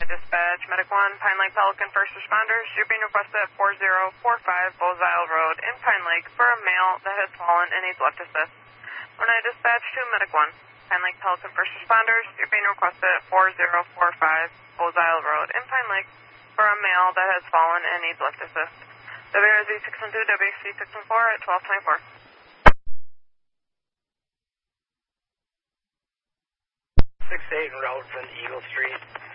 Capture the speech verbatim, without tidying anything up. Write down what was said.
Dispatch, Medic one, Pine Lake Pelican First Responders. You're being requested at four zero four five Bowes Isle Road in Pine Lake for a male that has fallen and needs left assist. When I dispatch to Medic one, Pine Lake Pelican First Responders, you're being requested at four zero four five Bowes Isle Road in Pine Lake for a male that has fallen and needs left assist. W R Z six one two, W C six one four at twelve twenty-four. six eight en route from Eagle Street.